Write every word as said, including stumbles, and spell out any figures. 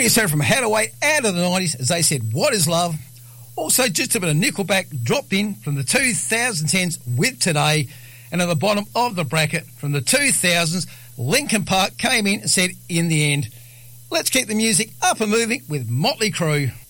Bring us out from Hadaway out of the nineties, as they said, What is Love? Also, just a bit of Nickelback dropped in from the twenty tens with Today. And at the bottom of the bracket from the two thousands, Linkin Park came in and said, In the End. Let's keep the music up and moving with Motley Crue.